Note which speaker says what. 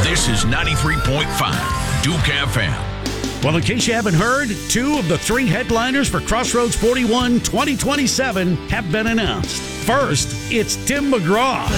Speaker 1: This is 93.5 Duke FM.
Speaker 2: Well, in case you haven't heard, 2 of the 3 headliners for Crossroads 41 2027 have been announced. First, it's Tim McGraw.